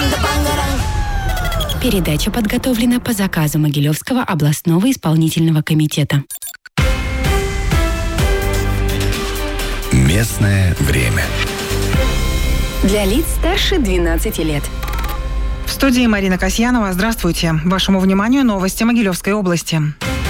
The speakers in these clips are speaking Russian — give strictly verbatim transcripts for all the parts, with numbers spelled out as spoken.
Передача подготовлена по заказу Могилевского областного исполнительного комитета. Местное время. Для лиц старше двенадцати лет. В студии Марина Касьянова. Здравствуйте. Вашему вниманию новости Могилевской области.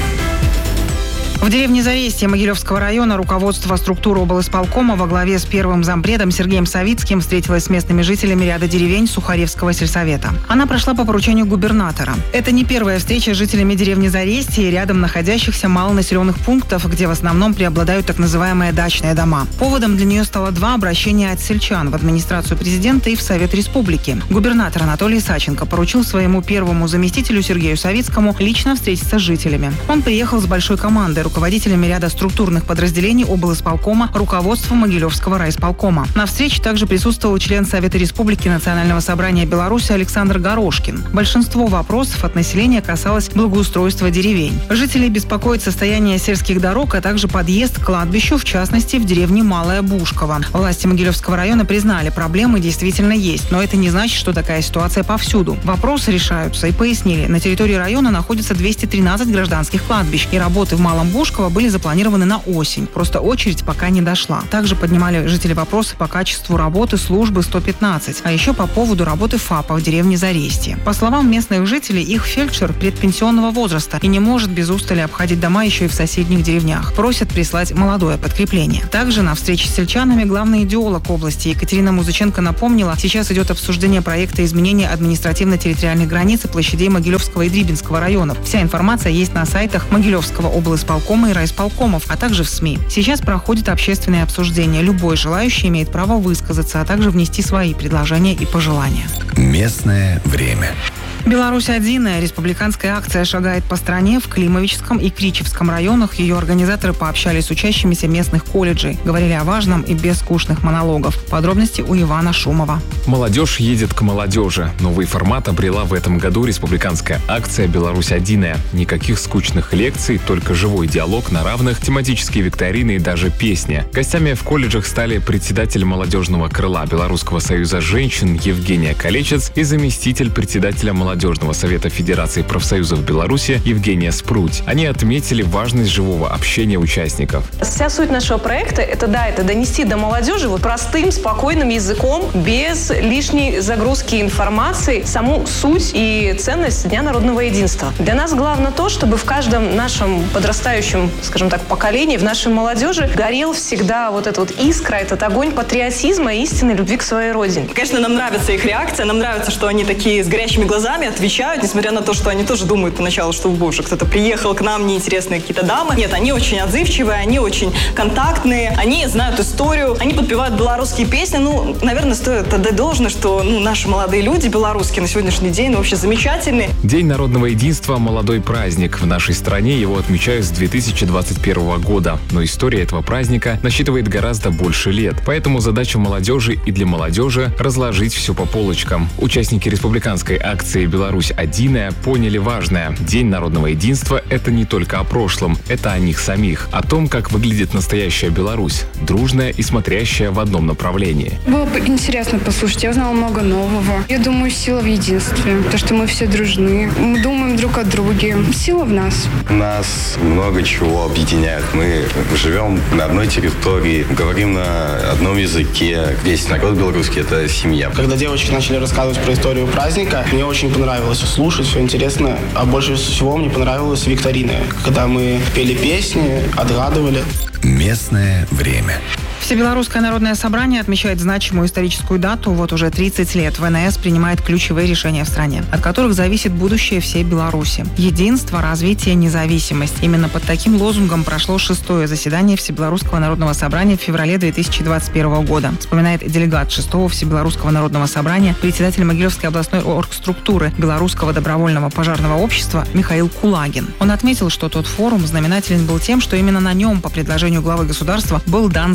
В деревне Зарестье Могилевского района руководство структуры облисполкома во главе с первым зампредом Сергеем Савицким встретилось с местными жителями ряда деревень Сухаревского сельсовета. Она прошла по поручению губернатора. Это не первая встреча с жителями деревни Зарестье и рядом находящихся малонаселенных пунктов, где в основном преобладают так называемые дачные дома. Поводом для нее стало два обращения от сельчан в администрацию президента и в Совет Республики. Губернатор Анатолий Саченко поручил своему первому заместителю Сергею Савицкому лично встретиться с жителями. Он приехал с большой командой руководителями ряда структурных подразделений облисполкома, руководством Могилевского райисполкома. На встрече также присутствовал член Совета Республики Национального собрания Беларуси Александр Горошкин. Большинство вопросов от населения касалось благоустройства деревень. Жителей беспокоит состояние сельских дорог, а также подъезд к кладбищу, в частности, в деревне Малая Бушково. Власти Могилевского района признали, проблемы действительно есть, но это не значит, что такая ситуация повсюду. Вопросы решаются и пояснили, на территории района находится двести тринадцать гражданских кладбищ, и работы в Малом Бушково были запланированы на осень. Просто очередь пока не дошла. Также поднимали жители вопросы по качеству работы службы сто пятнадцать, а еще по поводу работы ФАПа в деревне Зарестье. По словам местных жителей, их фельдшер предпенсионного возраста и не может без устали обходить дома еще и в соседних деревнях. Просят прислать молодое подкрепление. Также на встрече с сельчанами главный идеолог области Екатерина Музыченко напомнила, сейчас идет обсуждение проекта изменения административно-территориальных границ и площадей Могилевского и Дрибинского районов. Вся информация есть на сайтах Могилевского облисполкома и райисполкомов, а также в СМИ. Сейчас проходит общественное обсуждение. Любой желающий имеет право высказаться, а также внести свои предложения и пожелания. Местное время. Беларусь-один. Республиканская акция шагает по стране. В Климовическом и Кричевском районах ее организаторы пообщались с учащимися местных колледжей. Говорили о важном и без скучных монологов. Подробности у Ивана Шумова. Молодежь едет к молодежи. Новый формат обрела в этом году республиканская акция «Беларусь-один». Никаких скучных лекций, только живой диалог на равных, тематические викторины и даже песни. Гостями в колледжах стали председатель молодежного крыла Белорусского союза женщин Евгения Колечец и заместитель председателя молодежного Молодежного совета Федерации профсоюзов Беларуси Евгения Спруть. Они отметили важность живого общения участников. Вся суть нашего проекта – это, да, это донести до молодежи вот простым, спокойным языком, без лишней загрузки информации, саму суть и ценность Дня народного единства. Для нас главное то, чтобы в каждом нашем подрастающем, скажем так, поколении, в нашей молодежи горел всегда вот эта вот искра, этот огонь патриотизма и истинной любви к своей родине. Конечно, нам нравится их реакция, нам нравится, что они такие с горящими глазами отвечают, несмотря на то, что они тоже думают поначалу, что, боже, кто-то приехал к нам, неинтересные какие-то дамы. Нет, они очень отзывчивые, они очень контактные, они знают историю, они подпевают белорусские песни. Ну, наверное, стоит отдать должное, что ну, наши молодые люди белорусские на сегодняшний день ну, вообще замечательные. День народного единства – молодой праздник. В нашей стране его отмечают с две тысячи двадцать первого года. Но история этого праздника насчитывает гораздо больше лет. Поэтому задача молодежи и для молодежи – разложить все по полочкам. Участники республиканской акции «Беларусь-один» поняли важное. День народного единства – это не только о прошлом, это о них самих. О том, как выглядит настоящая Беларусь. Дружная и смотрящая в одном направлении. Было бы интересно послушать. Я узнала много нового. Я думаю, сила в единстве. То, что мы все дружны. Мы думаем друг о друге. Сила в нас. Нас много чего объединяет. Мы живем на одной территории, говорим на одном языке. Весь народ белорусский – это семья. Когда девочки начали рассказывать про историю праздника, мне очень понравилось слушать, все интересно. А больше всего мне понравилось викторины, когда мы пели песни, отгадывали. Местное время. Всебелорусское народное собрание отмечает значимую историческую дату. Вот уже тридцать лет ВНС принимает ключевые решения в стране, от которых зависит будущее всей Беларуси. Единство, развитие, независимость. Именно под таким лозунгом прошло шестое заседание Всебелорусского народного собрания в феврале две тысячи двадцать первого года. Вспоминает делегат шестого Всебелорусского народного собрания, председатель Могилевской областной оргструктуры Белорусского добровольного пожарного общества Михаил Кулагин. Он отметил, что тот форум знаменателен был тем, что именно на нем, по предложению главы государства, был дан старт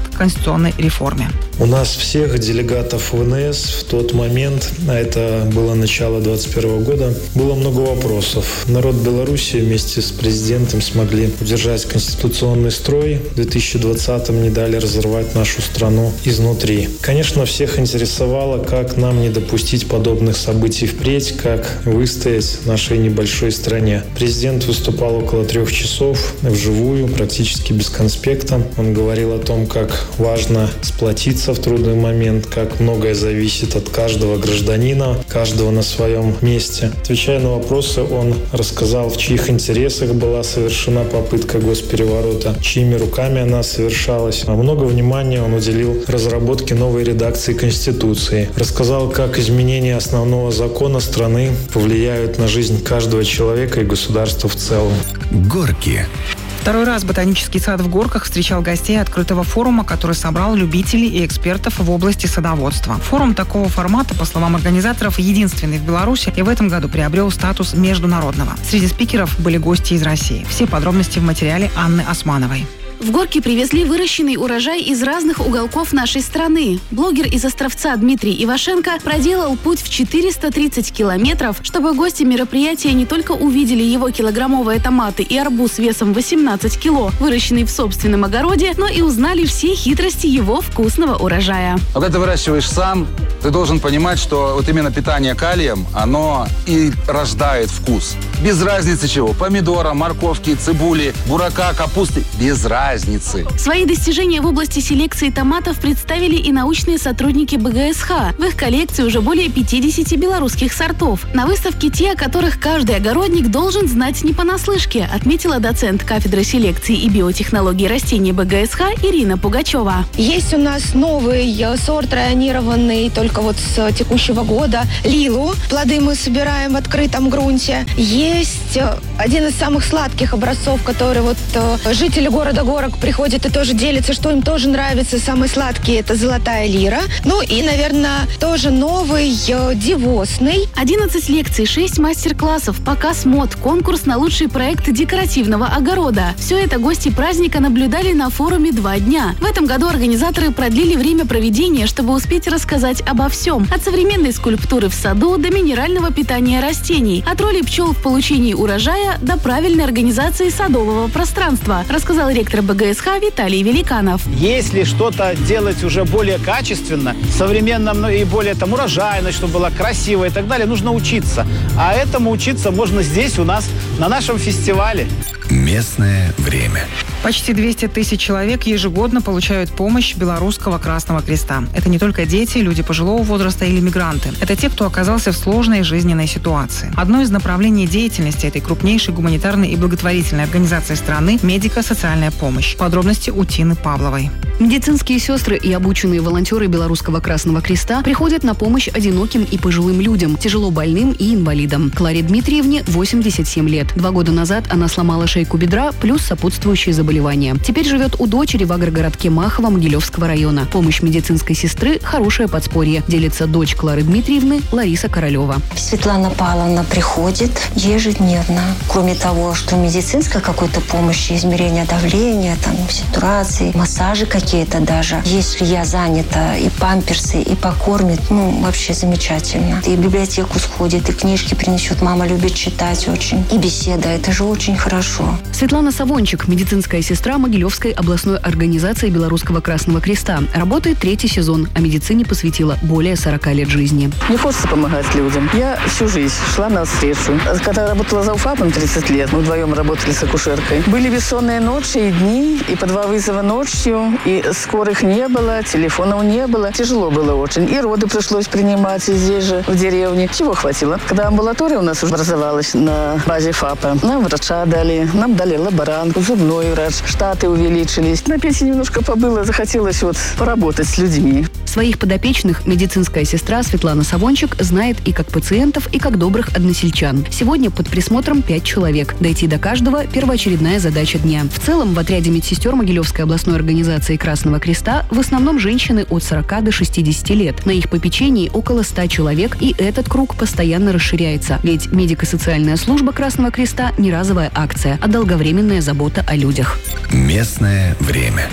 к конституционной реформе. У нас всех делегатов ВНС в тот момент, а это было начало двадцать первого года, было много вопросов. Народ Беларуси вместе с президентом смогли удержать конституционный строй. В две тысячи двадцатом не дали разорвать нашу страну изнутри. Конечно, всех интересовало, как нам не допустить подобных событий впредь, как выстоять нашей небольшой стране. Президент выступал около трех часов вживую, практически без конспекта. Он говорил о том, как важно сплотиться в трудный момент, как многое зависит от каждого гражданина, каждого на своем месте. Отвечая на вопросы, он рассказал, в чьих интересах была совершена попытка госпереворота, чьими руками она совершалась. А много внимания он уделил разработке новой редакции Конституции. Рассказал, как изменения основного закона страны повлияют на жизнь каждого человека и государства в целом. Горки. Второй раз ботанический сад в Горках встречал гостей открытого форума, который собрал любителей и экспертов в области садоводства. Форум такого формата, по словам организаторов, единственный в Беларуси и в этом году приобрел статус международного. Среди спикеров были гости из России. Все подробности в материале Анны Османовой. В Горки привезли выращенный урожай из разных уголков нашей страны. Блогер из Островца Дмитрий Ивашенко проделал путь в четыреста тридцать километров, чтобы гости мероприятия не только увидели его килограммовые томаты и арбуз весом восемнадцать кило, выращенный в собственном огороде, но и узнали все хитрости его вкусного урожая. Когда ты выращиваешь сам, ты должен понимать, что вот именно питание калием, оно и рождает вкус. Без разницы чего. Помидора, морковки, цибули, бурака, капусты. Без разницы. Разницы. Свои достижения в области селекции томатов представили и научные сотрудники бэ гэ эс ха. В их коллекции уже более пятидесяти белорусских сортов. На выставке те, о которых каждый огородник должен знать не понаслышке, отметила доцент кафедры селекции и биотехнологии растений бэ гэ эс ха Ирина Пугачева. Есть у нас новый сорт районированный только вот с текущего года Лилу. Плоды мы собираем в открытом грунте. Есть один из самых сладких образцов, который вот жители города Горок приходят и тоже делятся, что им тоже нравится. Самый сладкий – это золотая лира. Ну и, наверное, тоже новый э, дивосный. одиннадцать лекций, шесть мастер-классов, показ мод, конкурс на лучший проект декоративного огорода. Все это гости праздника наблюдали на форуме два дня. В этом году организаторы продлили время проведения, чтобы успеть рассказать обо всем. От современной скульптуры в саду до минерального питания растений. От роли пчел в получении урожая до правильной организации садового пространства, рассказал ректор бэ гэ эс ха Виталий Великанов. Если что-то делать уже более качественно, современно и более там урожайно, чтобы было красиво и так далее, нужно учиться. А этому учиться можно здесь у нас, на нашем фестивале. Местное время. Почти двести тысяч человек ежегодно получают помощь Белорусского Красного Креста. Это не только дети, люди пожилого возраста или мигранты. Это те, кто оказался в сложной жизненной ситуации. Одно из направлений деятельности этой крупнейшей гуманитарной и благотворительной организации страны – медико-социальная помощь. Подробности у Тины Павловой. Медицинские сестры и обученные волонтеры Белорусского Красного Креста приходят на помощь одиноким и пожилым людям, тяжело больным и инвалидам. Кларе Дмитриевне восемьдесят семь лет. Два года назад она сломала шейку бедра плюс сопутствующие заболевания. Теперь живет у дочери в агрогородке Махово Могилевского района. Помощь медицинской сестры – хорошее подспорье, делится дочь Клары Дмитриевны Лариса Королева. Светлана Павловна приходит ежедневно. Кроме того, что медицинская какой-то помощь, измерение давления, там, ситуации, массажи какие-то даже. Если я занята, и памперсы, и покормит, ну, вообще замечательно. И в библиотеку сходит, и книжки принесет. Мама любит читать очень. И беседа, это же очень хорошо. Светлана Савончик, медицинская сестра Могилевской областной организации Белорусского Красного Креста. Работает третий сезон, а медицине посвятила более сорока лет жизни. Мне хочется помогать людям. Я всю жизнь шла навстречу. Когда работала за УФАПом тридцать лет, мы вдвоем работали с акушеркой. Были бессонные ночи и дни, и по два вызова ночью, и скорых не было, телефонов не было. Тяжело было очень. И роды пришлось принимать здесь же, в деревне. Чего хватило? Когда амбулатория у нас уже образовалась на базе ФАПа, нам врача дали, нам дали лаборантку, зубной врач, штаты увеличились. На пенсии немножко побыла, захотелось вот поработать с людьми. Своих подопечных медицинская сестра Светлана Савончик знает и как пациентов, и как добрых односельчан. Сегодня под присмотром пять человек. Дойти до каждого – первоочередная задача дня. В целом, в отряде медсестер Могилевской областной организации Красного Креста в основном женщины от сорока до шестидесяти лет. На их попечении около ста человек, и этот круг постоянно расширяется. Ведь медико-социальная служба Красного Креста – не разовая акция, а долговременная забота о людях. Местное время.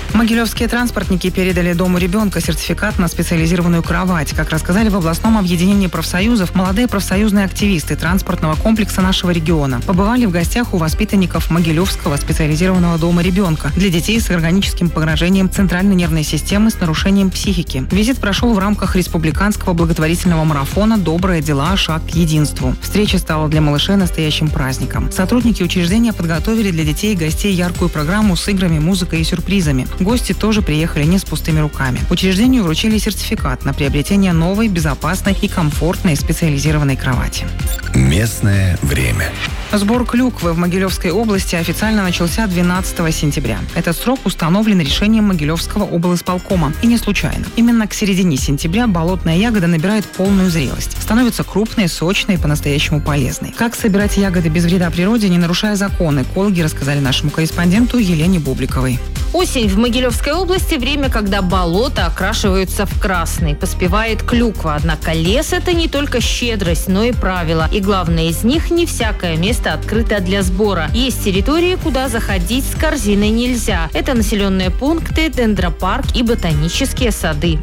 Могилевские транспортники передали Дому ребенка сертификат на специализированную кровать. Как рассказали в областном объединении профсоюзов, молодые профсоюзные активисты транспортного комплекса нашего региона побывали в гостях у воспитанников Могилевского специализированного Дома ребенка для детей с органическим поражением центральной нервной системы с нарушением психики. Визит прошел в рамках республиканского благотворительного марафона «Добрые дела. Шаг к единству». Встреча стала для малышей настоящим праздником. Сотрудники учреждения подготовили для детей и гостей яркую программу с играми, музыкой и сюрпризами. Гости тоже приехали не с пустыми руками. Учреждению вручили сертификат на приобретение новой, безопасной и комфортной специализированной кровати. Местное время. Сбор клюквы в Могилевской области официально начался двенадцатого сентября. Этот срок установлен решением Могилевского облисполкома. И не случайно. Именно к середине сентября болотная ягода набирает полную зрелость. Становится крупной, сочной и по-настоящему полезной. Как собирать ягоды без вреда природе, не нарушая законы, экологи рассказали нашему корреспонденту Елене Бубликовой. Осень в Могилевской области – время, когда болота окрашиваются в красный. Поспевает клюква. Однако лес – это не только щедрость, но и правила. И главное из них – не всякое место открыто для сбора. Есть территории, куда заходить с корзиной нельзя. Это населенные пункты, дендропарк и ботанические сады.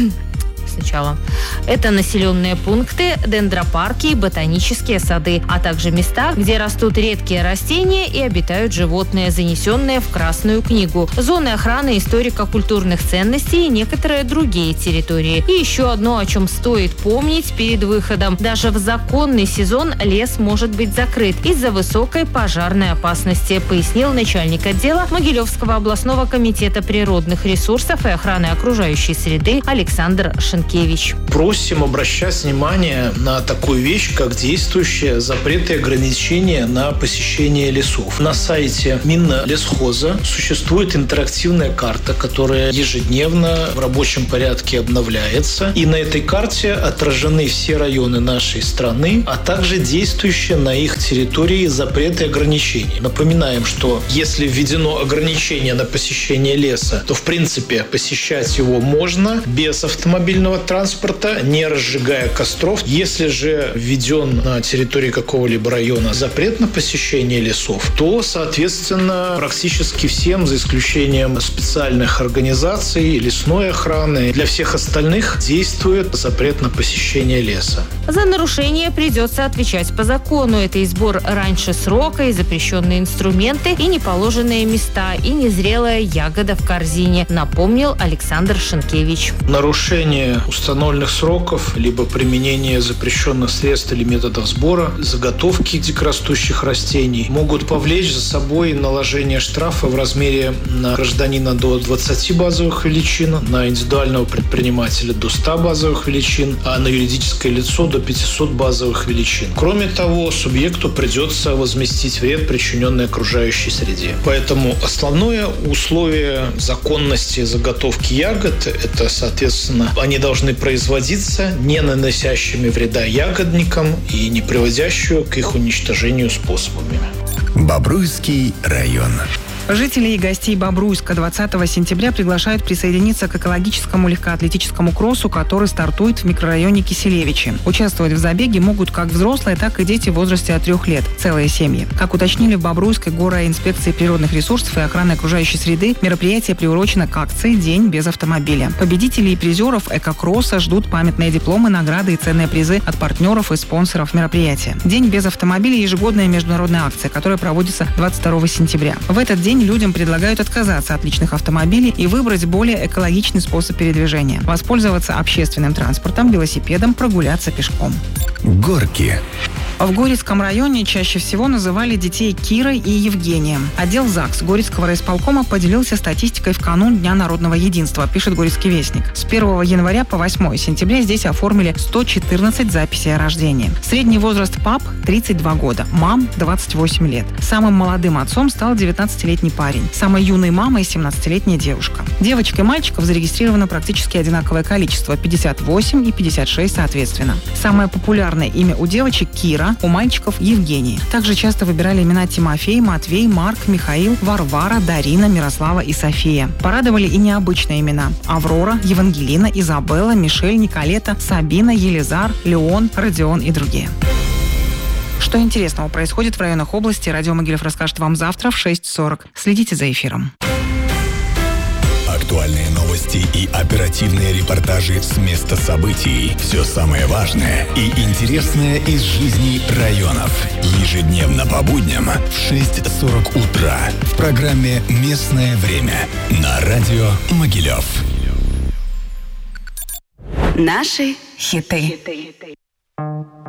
Сначала. Это населенные пункты, дендропарки и ботанические сады, а также места, где растут редкие растения и обитают животные, занесенные в Красную книгу, зоны охраны историко-культурных ценностей и некоторые другие территории. И еще одно, о чем стоит помнить перед выходом. Даже в законный сезон лес может быть закрыт из-за высокой пожарной опасности, пояснил начальник отдела Могилевского областного комитета природных ресурсов и охраны окружающей среды Александр Шенкевич. Просим обращать внимание на такую вещь, как действующие запреты и ограничения на посещение лесов. На сайте Минлесхоза существует интерактивная карта, которая ежедневно в рабочем порядке обновляется. И на этой карте отражены все районы нашей страны, а также действующие на их территории запреты и ограничения. Напоминаем, что если введено ограничение на посещение леса, то в принципе посещать его можно без автомобильного транспорта, не разжигая костров. Если же введен на территории какого-либо района запрет на посещение лесов, то, соответственно, практически всем, за исключением специальных организаций, лесной охраны, для всех остальных действует запрет на посещение леса. За нарушение придется отвечать по закону. Это и сбор раньше срока, и запрещенные инструменты, и неположенные места, и незрелая ягода в корзине, напомнил Александр Шенкевич. Нарушение установленных сроков, либо применение запрещенных средств или методов сбора, заготовки дикорастущих растений могут повлечь за собой наложение штрафа в размере на гражданина до двадцати базовых величин, на индивидуального предпринимателя до ста базовых величин, а на юридическое лицо до пятисот базовых величин. Кроме того, субъекту придется возместить вред, причиненный окружающей среде. Поэтому основное условие законности заготовки ягод – это, соответственно, они должны производиться не наносящими вреда ягодникам и не приводящую к их уничтожению способами. Бобруйский район. Жителей и гостей Бобруйска двадцатого сентября приглашают присоединиться к экологическому легкоатлетическому кроссу, который стартует в микрорайоне Киселевичи. Участвовать в забеге могут как взрослые, так и дети в возрасте от трех лет, целые семьи. Как уточнили в Бобруйской горинспекции природных ресурсов и охраны окружающей среды, мероприятие приурочено к акции «День без автомобиля». Победителей и призеров экокросса ждут памятные дипломы, награды и ценные призы от партнеров и спонсоров мероприятия. «День без автомобиля» – ежегодная международная акция, которая проводится двадцать второго сентября. В этот день людям предлагают отказаться от личных автомобилей и выбрать более экологичный способ передвижения. Воспользоваться общественным транспортом, велосипедом, прогуляться пешком. Горки. В Горецком районе чаще всего называли детей Кирой и Евгением. Отдел ЗАГС Горецкого райисполкома поделился статистикой в канун Дня народного единства, пишет Горецкий вестник. С первого января по восьмое сентября здесь оформили сто четырнадцать записей о рождении. Средний возраст пап – тридцать два года, мам – двадцать восемь лет. Самым молодым отцом стал девятнадцатилетний парень. Самой юной мамой – семнадцатилетняя девушка. Девочек и мальчиков зарегистрировано практически одинаковое количество – пятьдесят восемь и пятьдесят шесть соответственно. Самое популярное имя у девочек – Кира, у мальчиков – Евгений. Также часто выбирали имена Тимофей, Матвей, Марк, Михаил, Варвара, Дарина, Мирослава и София. Порадовали и необычные имена – Аврора, Евангелина, Изабелла, Мишель, Николета, Сабина, Елизар, Леон, Родион и другие. Что интересного происходит в районах области, Радио Могилев расскажет вам завтра в шесть сорок. Следите за эфиром. Актуальные новости и оперативные репортажи с места событий. Все самое важное и интересное из жизни районов. Ежедневно по будням в шесть сорок утра в программе «Местное время» на радио «Могилев». Наши хиты.